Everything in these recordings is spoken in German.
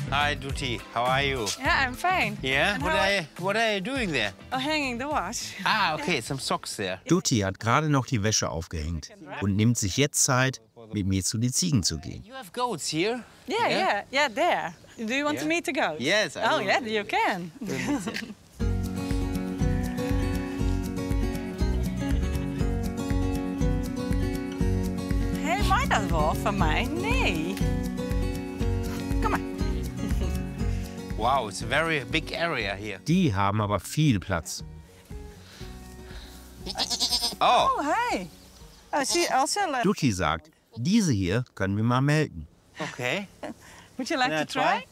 Hi, Duty. How are you? Yeah, I'm fine. Yeah? And What are you doing there? hanging the wash. Ah, okay, some socks there. Dutti hat gerade noch die Wäsche aufgehängt und nimmt sich jetzt Zeit, mit mir zu den Ziegen zu gehen. You have goats here? Yeah, there. Do you want to meet the goat? Yes. I Oh, will. yeah, you can. Hé, mag dat wel van mij? Nee. Kom maar. Wow, it's a very big area here. Die haben aber viel Platz. Oh, Oh, hey. Oh, zie, also, Dutti sagt, diese hier können wir mal melken. okay. would you like Can I to try?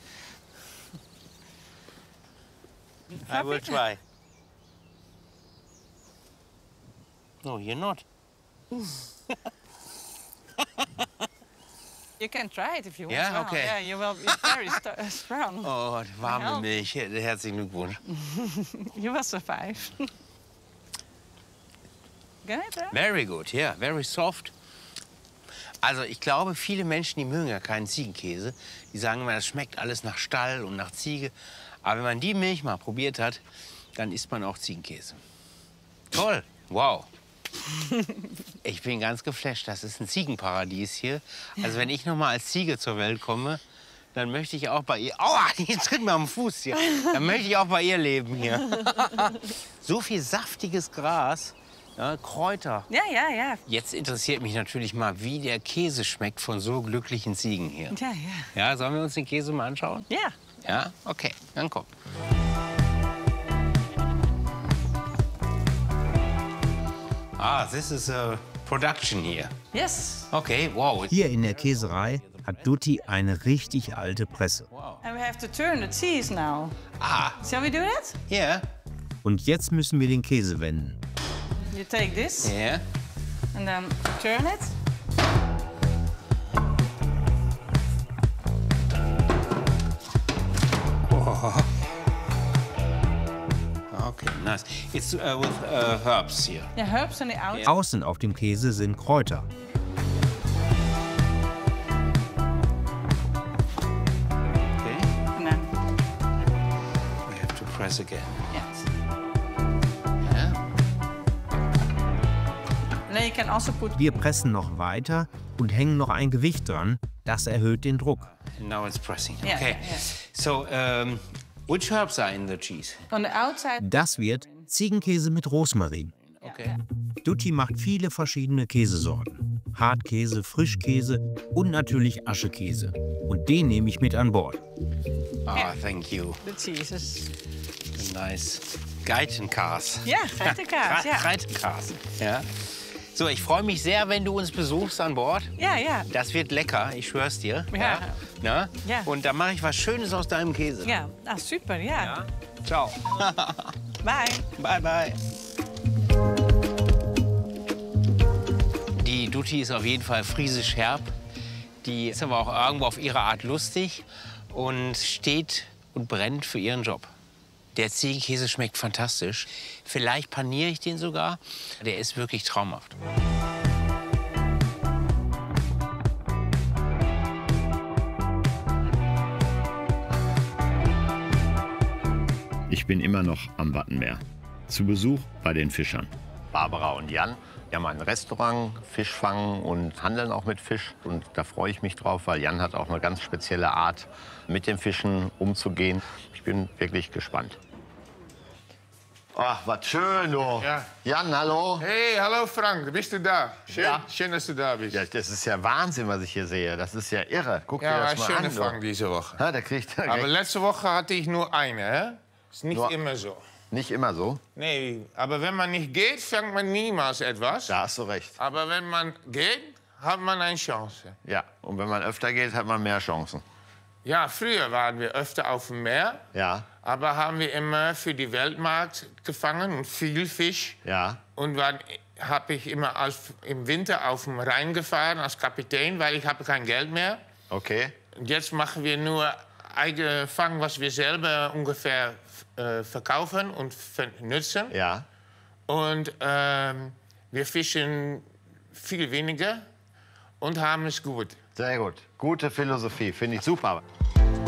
I will try. No, you're not. You can try it if you want. Yeah, Well, okay. Yeah, you will be very strong. Oh, warme Ja. Milch. Herzlichen Glückwunsch. You will survive. Good, right? Very good, yeah, very soft. Also ich glaube, viele Menschen, die mögen ja keinen Ziegenkäse. Die sagen immer, das schmeckt alles nach Stall und nach Ziege. Aber wenn man die Milch mal probiert hat, dann isst man auch Ziegenkäse. Toll, wow. Ich bin ganz geflasht, das ist ein Ziegenparadies hier. Also wenn ich noch mal als Ziege zur Welt komme, dann möchte ich auch bei ihr... Aua, die tritt mir am Fuß hier. Dann möchte ich auch bei ihr leben hier. So viel saftiges Gras, ja, Kräuter. Ja. Jetzt interessiert mich natürlich mal, wie der Käse schmeckt von so glücklichen Ziegen hier. Ja. Ja, sollen wir uns den Käse mal anschauen? Ja. Ja? Okay, dann komm. Ah, this is a production here. Yes. Okay, wow. Hier in der Käserei hat Dutti eine richtig alte Presse. And we have to turn the cheese now. Ah, Shall we do that? yeah, Und jetzt müssen wir den Käse wenden. You take this yeah. and then turn it. Okay, nice. It's with herbs here. Yeah, herbs on the outside. Außen auf dem Käse sind Kräuter. Okay, And then, we have to press again. yes. Yeah. And then you can also put. Wir pressen noch weiter und hängen noch ein Gewicht dran. Das erhöht den Druck. And now it's pressing. Yeah, Okay. yeah. So, which herbs are in the cheese? On the outside. Das wird Ziegenkäse mit Rosmarin. Okay. Dutti macht viele verschiedene Käsesorten. Hartkäse, Frischkäse und natürlich Aschekäse. Und den nehme ich mit an Bord. Ah, thank you. The cheeses. Nice. Geitenkaas. Ja, geitenkaas, ja. Geitenkaas. Ja. So, ich freue mich sehr, wenn du uns besuchst an Bord. Ja. Das wird lecker, ich schwör's dir. Ja. Na? Ja. Und da mache ich was Schönes aus deinem Käse. Ja, ah, super, ja. Ja? Ciao. Bye. Bye, bye. Die Dutti ist auf jeden Fall friesisch herb. Die ist aber auch irgendwo auf ihre Art lustig und steht und brennt für ihren Job. Der Ziegenkäse schmeckt fantastisch. Vielleicht paniere ich den sogar. Der ist wirklich traumhaft. Ich bin immer noch am Wattenmeer. Zu Besuch bei den Fischern. Barbara und Jan, die haben ein Restaurant, Fisch fangen und handeln auch mit Fisch. Und da freue ich mich drauf, weil Jan hat auch eine ganz spezielle Art, mit den Fischen umzugehen. Ich bin wirklich gespannt. Ach, was schön, du. Ja. Jan, hallo. Hey, hallo Frank, bist du da? Schön, Ja. schön dass du da bist. Ja, das ist ja Wahnsinn, was ich hier sehe. Das ist ja irre. Guck dir Ja, das ein mal schöner an. Frank Du. diese Woche. Ja, der kriegt Aber letzte Woche hatte ich nur eine, hä? Ist nicht Nur- immer so. nicht immer so. Nee, aber wenn man nicht geht, fängt man niemals etwas. Da hast du recht. Aber wenn man geht, hat man eine Chance. Ja, und wenn man öfter geht, hat man mehr Chancen. Ja, früher waren wir öfter auf dem Meer, Ja, aber haben wir immer für die Weltmarkt gefangen und viel Fisch. ja. Und dann habe ich immer im Winter auf dem Rhein gefahren als Kapitän, weil ich habe kein Geld mehr. Okay. Und jetzt machen wir nur eigen Fang, was wir selber ungefähr verkaufen und nutzen. Ja. Und wir fischen viel weniger und haben es gut. Sehr gut. Gute Philosophie, finde ich super.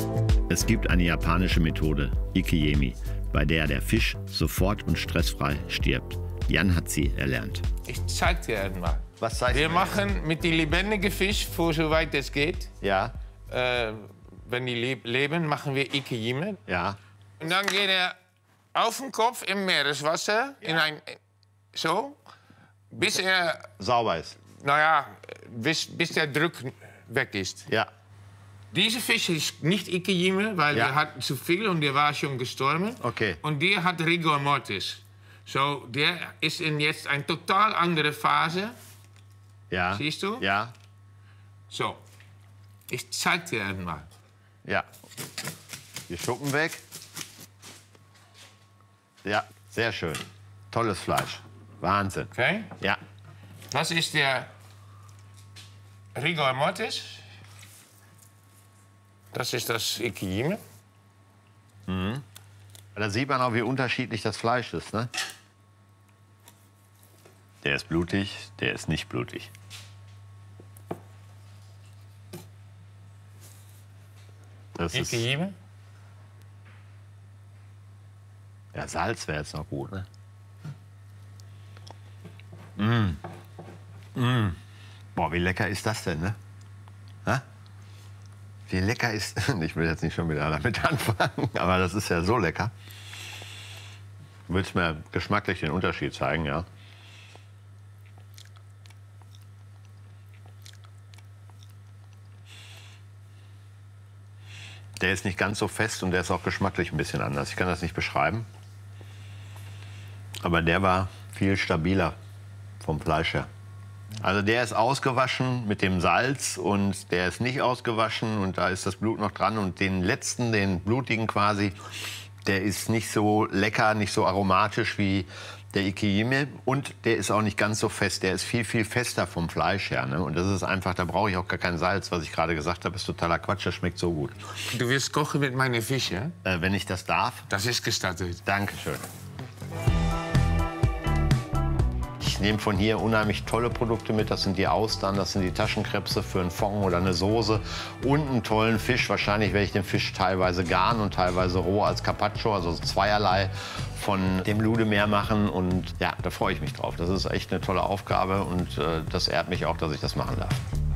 Es gibt eine japanische Methode, Ikeyemi, bei der der Fisch sofort und stressfrei stirbt. Jan hat sie erlernt. Ich zeig dir einmal. Was zeigst Wir du? machen mit den lebendigen Fisch, für soweit es geht. Ja, Wenn die leben, machen wir Ikeyime. ja. Und dann geht er auf den Kopf im Meereswasser, so, bis er, Sauber ist. bis der Druck weg ist. Ja, Diese Fisch ist nicht Ikeyime, weil Ja. der hat zu viel und der war schon gestorben. Okay. Und der hat Rigor Mortis. So, der ist in jetzt eine total andere Phase. ja. Siehst du? Ja, So, ich zeig dir einmal. ja. Die Schuppen weg. Ja, sehr schön. Tolles Fleisch. Wahnsinn. Okay? Ja, Das ist der Rigor Mortis. Das ist das Ikeyime. da sieht man auch, wie unterschiedlich das Fleisch ist, ne? Der ist blutig, der ist nicht blutig. Das ist, Ikeyime. ja, Salz wäre jetzt noch gut, ne? Boah, wie lecker ist das denn, ne? Ha? Wie lecker ist... Ich will jetzt nicht schon wieder damit anfangen, aber das ist ja so lecker. Willst du mir geschmacklich den Unterschied zeigen, ja? Der ist nicht ganz so fest und der ist auch geschmacklich ein bisschen anders. Ich kann das nicht beschreiben. Aber der war viel stabiler vom Fleisch her. Also der ist ausgewaschen mit dem Salz und der ist nicht ausgewaschen und da ist das Blut noch dran. Und den letzten, den blutigen quasi, der ist nicht so lecker, nicht so aromatisch wie der Ikeyime. Und der ist auch nicht ganz so fest, der ist viel, viel fester vom Fleisch her. Ne? Und das ist einfach, da brauche ich auch gar kein Salz. Was ich gerade gesagt habe, ist totaler Quatsch, das schmeckt so gut. Du willst kochen mit meinen Fischen? Wenn ich das darf. Das ist gestattet. Dankeschön. Ich nehme von hier unheimlich tolle Produkte mit. Das sind die Austern, das sind die Taschenkrebse für einen Fond oder eine Soße und einen tollen Fisch. Wahrscheinlich werde ich den Fisch teilweise garen und teilweise roh als Carpaccio, also zweierlei von dem Ludemeer machen. Und ja, da freue ich mich drauf. Das ist echt eine tolle Aufgabe und das ehrt mich auch, dass ich das machen darf.